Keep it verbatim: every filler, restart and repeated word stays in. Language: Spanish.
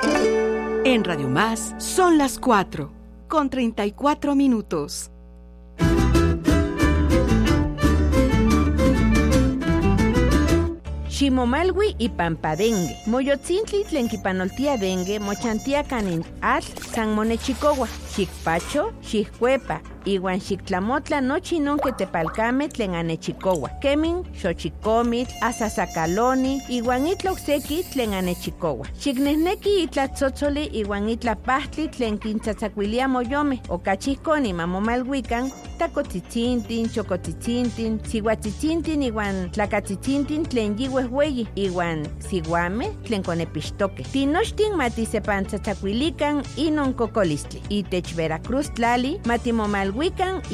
En Radio Más son las cuatro, con treinta y cuatro minutos. Ximomalwi y Pampadengue. Moyotzintli tlen kipanoltia dengue, mochantia canin atl san monechicowa. Xicpacho, xiccuepa, iwan xictlamotla nochi non que tepalcame tlen anechicowa. Kemin, xochicomitl, asasacaloni, iwan itla ocseki tlen anechicowa. Xicnehneki itla tzotzoli iwan itla pahtli tlen kintzatzacuilia moyome. Okachihkoni mamomalhuican, tacotzitzintin, chocotzitzintin, sihuatzitzintin iwan tlacatzitzintin tlen yihuehueyi, iwan sihuame tlen konepixtoque. Tinochtin matisepantzatzacuilican inon cocolistli. Itech Veracruz tlali matimomalhuican